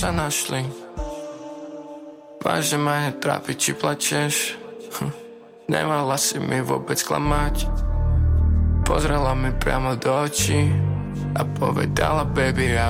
sa našli. Vážne ma netrápi, či plačeš. Nemala si mi vôbec klamať. Pozrela mi priamo do očí a povedala, baby, ja